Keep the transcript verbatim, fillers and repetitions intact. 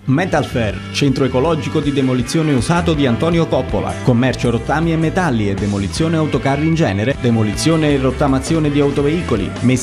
Metalfair, centro ecologico di demolizione usato di Antonio Coppola, commercio rottami e metalli e demolizione autocarri in genere, demolizione e rottamazione di autoveicoli, messa